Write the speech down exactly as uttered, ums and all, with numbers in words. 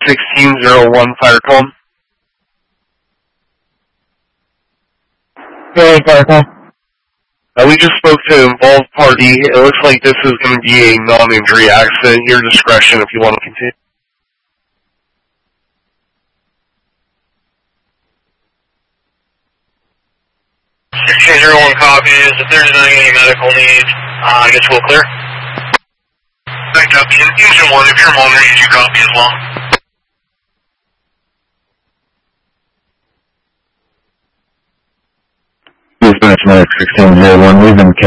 sixteen oh one fire call. Hey, fire call. Uh, we just spoke to an involved party. It looks like this is going to be a non-injury accident. Your discretion if you want to continue. sixteen oh one copies. If there's any medical needs, uh, I guess we'll clear. I copy. Engine one, if you're monitoring, you copy as well. Dispatch Medic sixteen oh one, we've been